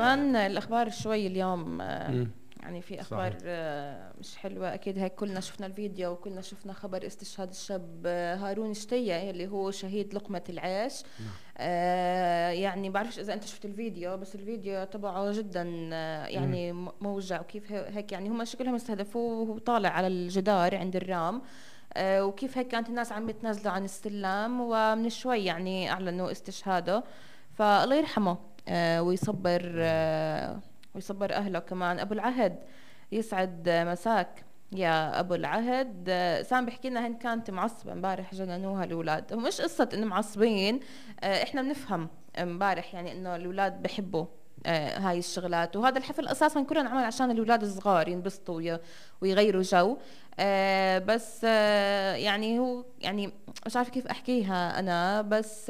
كمان الأخبار شوي اليوم مم. يعني في أخبار صحيح. مش حلوة أكيد. هيك كلنا شفنا الفيديو وكلنا شفنا خبر استشهاد الشاب هارون شتية اللي هو شهيد لقمة العيش. نعم. يعني بعرفش إذا أنت شفت الفيديو، بس الفيديو تبعه جدا مم. يعني موجع. وكيف هيك يعني هم شكلهم استهدفوه وهو طالع على الجدار عند الرام. وكيف هيك كانت الناس عم يتنازلوا عن السلام، ومن شوي يعني أعلنوا استشهاده. فالله يرحمه ويصبر ويصبر أهله. كمان أبو العهد يسعد مساك يا أبو العهد. سام بيحكي لنا هن كانت معصبة امبارح جننوها الأولاد. ومش قصة إنه معصبين، إحنا بنفهم امبارح يعني إنه الأولاد بحبوا هاي الشغلات. وهذا الحفل أساسا كله انعمل عشان الأولاد الصغار ينبسطوا ويغيروا جو. بس يعني هو يعني مش عارفة كيف أحكيها أنا، بس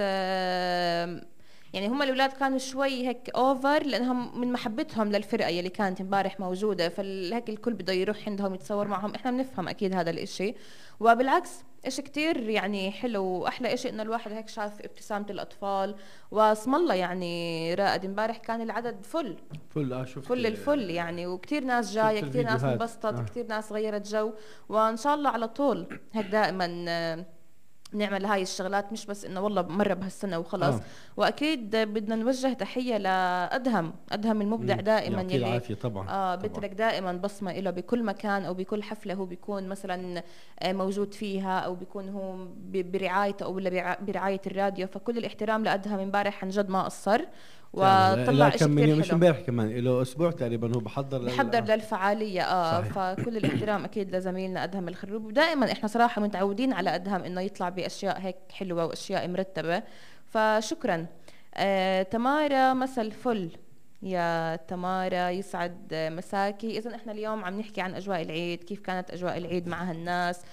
يعني هم الأولاد كانوا شوي هيك أوفر لأنهم من محبتهم للفرقة يلي كانت امبارح موجودة، فهيك الكل بده يروح عندهم يتصور معهم. إحنا بنفهم أكيد هذا الإشي، وبالعكس إشي كتير يعني حلو. وأحلى إشي إنه الواحد هيك شاف ابتسامة الأطفال. واسم الله يعني رائد امبارح كان العدد فل فل شفت فل الفل يعني. وكتير ناس جاية، شفت كتير ناس الفيديوهات انبسطت، كتير ناس غيرت جو. وإن شاء الله على طول هيك دائما نعمل هاي الشغلات، مش بس انه والله مرة بهالسنة وخلص. اه واكيد بدنا نوجه تحية لادهم المبدع دائما يعطيه يلي العافية طبعا طبعا. بترك دائما بصمة له بكل مكان او بكل حفلة هو بيكون مثلا موجود فيها، او بيكون هو برعايته او ولا برعاية الراديو. فكل الاحترام لادهم امبارح، عن جد ما قصر فعلا لا وطلع اشي كم من كتير يوم، مش حلو. امبارح كمان له اسبوع تقريبا هو بحضر بحضر للفعالية صحيح. فكل الاحترام أكيد لزميلنا أدهم الخروب. ودائما إحنا صراحة متعودين على أدهم إنه يطلع بأشياء هيك حلوة وأشياء مرتبة. فشكرا. تمارا مسا الفل يا تمارا، يسعد مساكي. إذا إحنا اليوم عم نحكي عن أجواء العيد، كيف كانت أجواء العيد مع هالناس.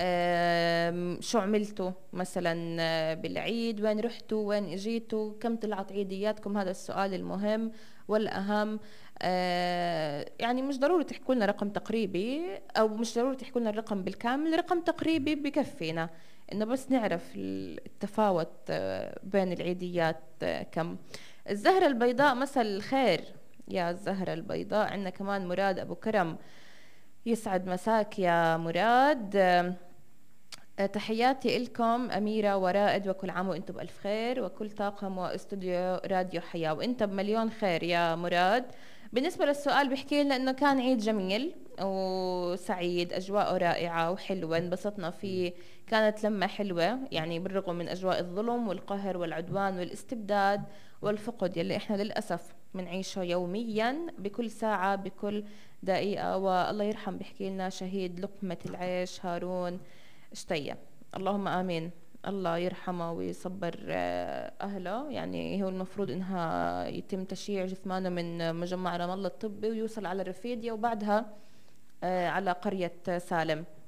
شو عملتوا مثلا بالعيد، وين رحتوا، وين اجيتوا، كم طلعت عيدياتكم. هذا السؤال المهم والأهم. يعني مش ضروري تحكوا لنا رقم تقريبي، او مش ضروري تحكوا لنا الرقم بالكامل، رقم تقريبي بكفينا انه بس نعرف التفاوت بين العيديات كم. الزهرة البيضاء مساء الخير يا الزهرة البيضاء. عندنا كمان مراد ابو كرم، يسعد مساك يا مراد. تحياتي لكم أميرة ورائد، وكل عام وأنتم بألف خير، وكل طاقم واستوديو راديو حياة وأنت بمليون خير يا مراد. بالنسبة للسؤال بيحكي لنا إنه كان عيد جميل وسعيد، أجواءه رائعة وحلوة، انبسطنا فيه. كانت لمة حلوة يعني بالرغم من أجواء الظلم والقهر والعدوان والاستبداد والفقد يلي إحنا للأسف منعيشه يوميا بكل ساعة بكل دقيقة. والله يرحم بيحكي لنا شهيد لقمة العيش هارون اشتيا. اللهم آمين. الله يرحمه ويصبر أهله. يعني هو المفروض إنها يتم تشييع جثمانه من مجمع رام الله الطبي ويوصل على رفيديا، وبعدها على قرية سالم.